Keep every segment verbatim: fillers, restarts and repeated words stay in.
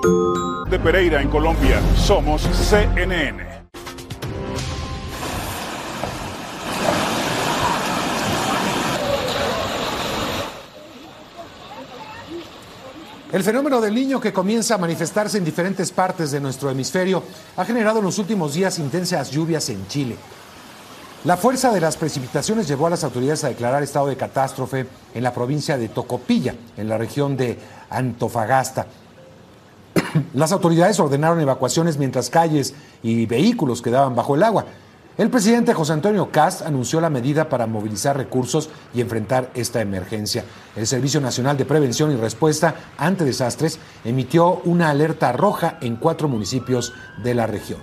De Pereira en Colombia, somos C N N. El fenómeno del Niño, que comienza a manifestarse en diferentes partes de nuestro hemisferio, ha generado en los últimos días intensas lluvias en Chile. La fuerza de las precipitaciones llevó a las autoridades a declarar estado de catástrofe en la provincia de Tocopilla, en la región de Antofagasta. Las autoridades ordenaron evacuaciones mientras calles y vehículos quedaban bajo el agua. El presidente José Antonio Kast anunció la medida para movilizar recursos y enfrentar esta emergencia. El Servicio Nacional de Prevención y Respuesta ante Desastres emitió una alerta roja en cuatro municipios de la región.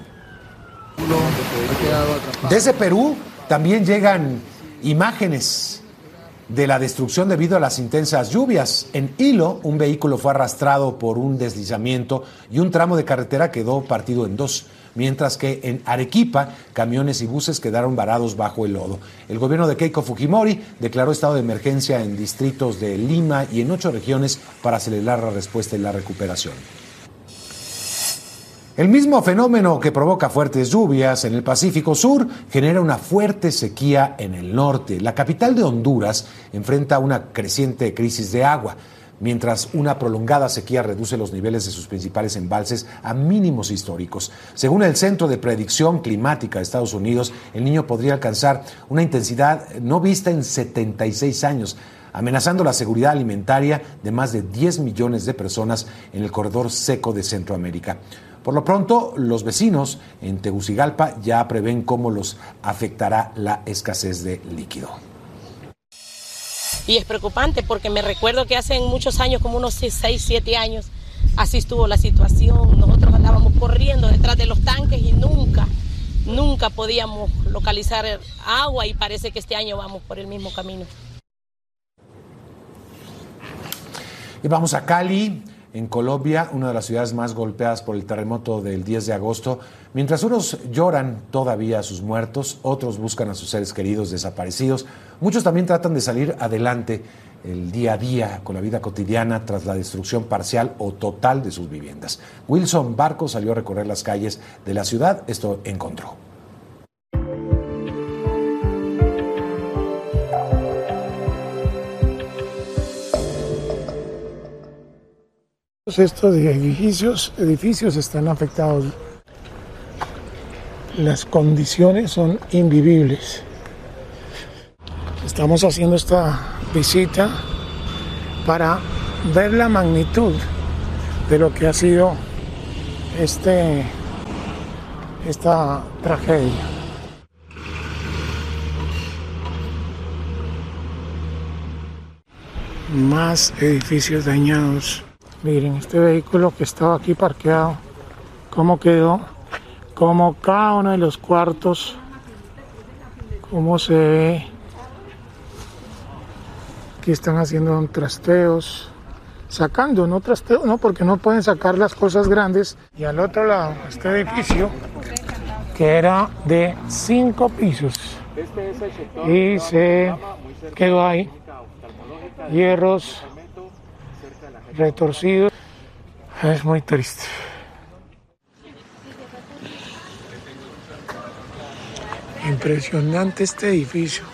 Desde Perú también llegan imágenes de la destrucción debido a las intensas lluvias. En Hilo, un vehículo fue arrastrado por un deslizamiento y un tramo de carretera quedó partido en dos, mientras que en Arequipa, camiones y buses quedaron varados bajo el lodo. El gobierno de Keiko Fujimori declaró estado de emergencia en distritos de Lima y en ocho regiones para acelerar la respuesta y la recuperación. El mismo fenómeno que provoca fuertes lluvias en el Pacífico Sur genera una fuerte sequía en el norte. La capital de Honduras enfrenta una creciente crisis de agua, mientras una prolongada sequía reduce los niveles de sus principales embalses a mínimos históricos. Según el Centro de Predicción Climática de Estados Unidos, el Niño podría alcanzar una intensidad no vista en setenta y seis años, amenazando la seguridad alimentaria de más de diez millones de personas en el corredor seco de Centroamérica. Por lo pronto, los vecinos en Tegucigalpa ya prevén cómo los afectará la escasez de líquido. Y es preocupante porque me recuerdo que hace muchos años, como unos seis, siete años, así estuvo la situación. Nosotros andábamos corriendo detrás de los tanques y nunca, nunca podíamos localizar agua, y parece que este año vamos por el mismo camino. Y vamos a Cali, en Colombia, una de las ciudades más golpeadas por el terremoto del diez de agosto. Mientras unos lloran todavía a sus muertos, otros buscan a sus seres queridos desaparecidos. Muchos también tratan de salir adelante el día a día con la vida cotidiana tras la destrucción parcial o total de sus viviendas. Wilson Barco salió a recorrer las calles de la ciudad. Esto encontró. Estos edificios, edificios están afectados. Las condiciones son invivibles. Estamos haciendo esta visita para ver la magnitud de lo que ha sido este, esta tragedia. Más edificios dañados. Miren, este vehículo que estaba aquí parqueado, cómo quedó, cómo cada uno de los cuartos, cómo se ve. Aquí están haciendo trasteos, sacando, no trasteos, no, porque no pueden sacar las cosas grandes. Y al otro lado, este edificio, que era de cinco pisos, y se quedó ahí, hierros retorcidos. Es muy triste. Impresionante este edificio.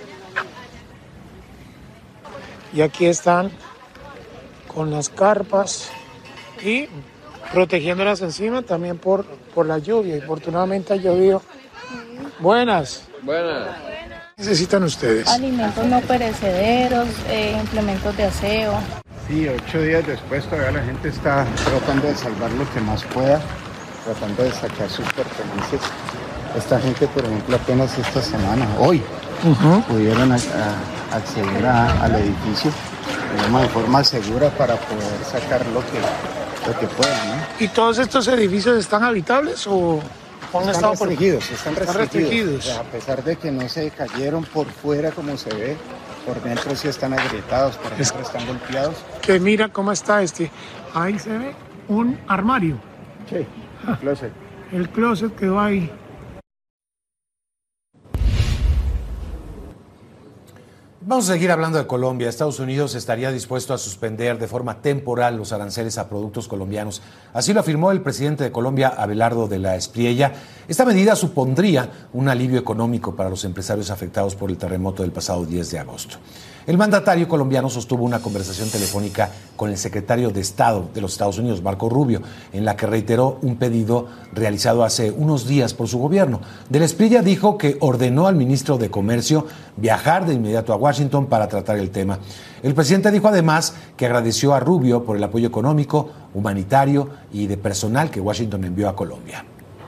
Y aquí están con las carpas y protegiéndolas encima también por, por la lluvia. Y afortunadamente ha llovido. Buenas. Buenas. ¿Qué necesitan ustedes? Alimentos no perecederos, eh, implementos de aseo. Sí, ocho días después todavía la gente está tratando de salvar lo que más pueda, tratando de sacar sus pertenencias. Esta gente, por ejemplo, apenas esta semana, hoy, uh-huh. pudieron a, a acceder a, al edificio, digamos, de forma segura para poder sacar lo que, lo que puedan, ¿no? ¿Y todos estos edificios están habitables o han están restringidos? Por... Están restringidos. Están restringidos. O sea, a pesar de que no se cayeron por fuera como se ve, por dentro sí están agrietados, por ejemplo, es... están golpeados. Que mira cómo está este. Ahí se ve un armario. Sí, el closet. El closet quedó ahí. Vamos a seguir hablando de Colombia. Estados Unidos estaría dispuesto a suspender de forma temporal los aranceles a productos colombianos. Así lo afirmó el presidente de Colombia, Abelardo de la Espriella. Esta medida supondría un alivio económico para los empresarios afectados por el terremoto del pasado diez de agosto. El mandatario colombiano sostuvo una conversación telefónica con el secretario de Estado de los Estados Unidos, Marco Rubio, en la que reiteró un pedido realizado hace unos días por su gobierno. De la Espriella dijo que ordenó al ministro de Comercio viajar de inmediato a Washington para tratar el tema. El presidente dijo además que agradeció a Rubio por el apoyo económico, humanitario y de personal que Washington envió a Colombia.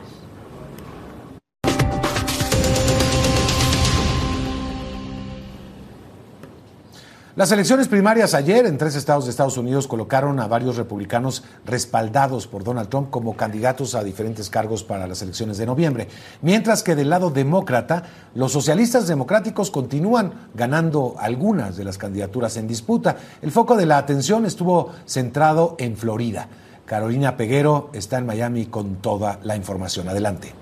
Las elecciones primarias ayer en tres estados de Estados Unidos colocaron a varios republicanos respaldados por Donald Trump como candidatos a diferentes cargos para las elecciones de noviembre, mientras que del lado demócrata, los socialistas democráticos continúan ganando algunas de las candidaturas en disputa. El foco de la atención estuvo centrado en Florida. Carolina Peguero está en Miami con toda la información. Adelante.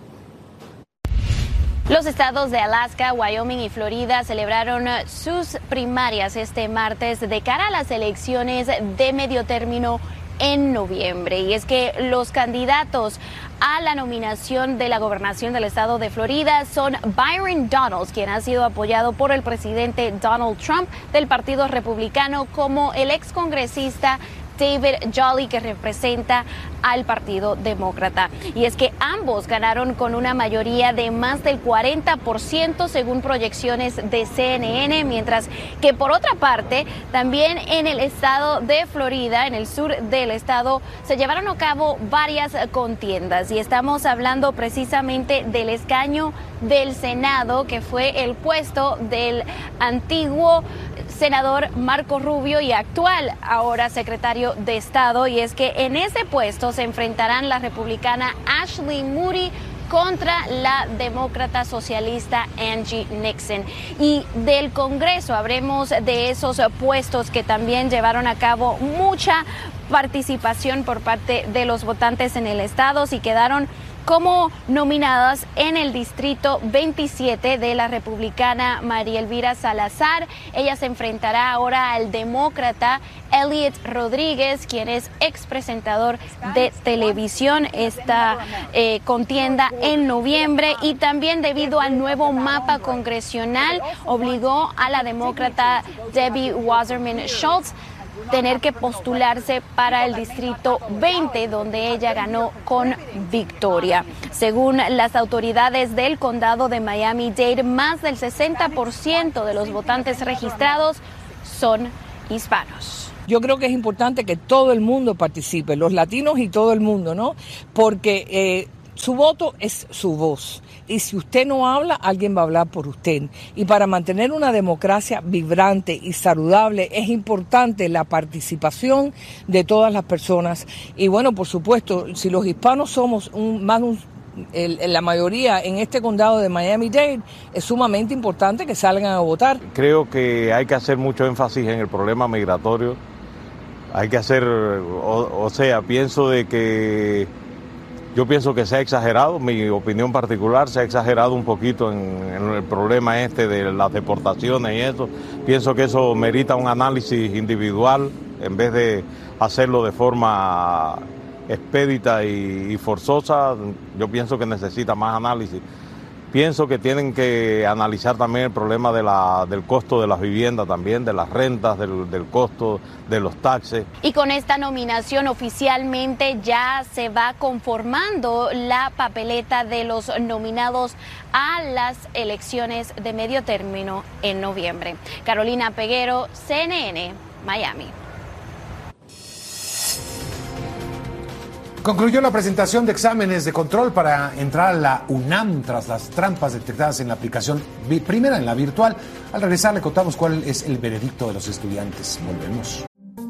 Los estados de Alaska, Wyoming y Florida celebraron sus primarias este martes de cara a las elecciones de medio término en noviembre. Y es que los candidatos a la nominación de la gobernación del estado de Florida son Byron Donalds, quien ha sido apoyado por el presidente Donald Trump del Partido Republicano, como el excongresista David Jolly, que representa al Partido Demócrata. Y es que ambos ganaron con una mayoría de más del cuarenta por ciento según proyecciones de C N N, mientras que por otra parte, también en el estado de Florida, en el sur del estado, se llevaron a cabo varias contiendas. Y estamos hablando precisamente del escaño del Senado, que fue el puesto del antiguo senador Marco Rubio y actual ahora secretario de Estado. Y es que en ese puesto se enfrentarán la republicana Ashley Moody contra la demócrata socialista Angie Nixon. Y del Congreso habremos de esos puestos que también llevaron a cabo mucha participación por parte de los votantes en el estado y quedaron como nominadas en el distrito veintisiete de la republicana María Elvira Salazar. Ella se enfrentará ahora al demócrata Elliot Rodríguez, quien es expresentador de televisión. Esta eh, contienda en noviembre, y también debido al nuevo mapa congresional obligó a la demócrata Debbie Wasserman Schultz tener que postularse para el distrito veinte, donde ella ganó con victoria. Según las autoridades del condado de Miami-Dade, más del sesenta por ciento de los votantes registrados son hispanos. Yo creo que es importante que todo el mundo participe, los latinos y todo el mundo, ¿no? Porque eh, su voto es su voz. Y si usted no habla, alguien va a hablar por usted. Y para mantener una democracia vibrante y saludable es importante la participación de todas las personas. Y bueno, por supuesto, si los hispanos somos un, más un, el, la mayoría en este condado de Miami-Dade, es sumamente importante que salgan a votar. Creo que hay que hacer mucho énfasis en el problema migratorio. Hay que hacer, o, o sea, pienso de que Yo pienso que se ha exagerado, mi opinión particular, se ha exagerado un poquito en, en el problema este de las deportaciones y eso. Pienso que eso merita un análisis individual en vez de hacerlo de forma expedita y, y forzosa. Yo pienso que necesita más análisis. Pienso que tienen que analizar también el problema de la, del costo de las viviendas también, de las rentas, del, del costo de los taxes. Y con esta nominación oficialmente ya se va conformando la papeleta de los nominados a las elecciones de medio término en noviembre. Carolina Peguero, C N N, Miami. Concluyó la presentación de exámenes de control para entrar a la UNAM tras las trampas detectadas en la aplicación primera en la virtual. Al regresar le contamos cuál es el veredicto de los estudiantes. Volvemos.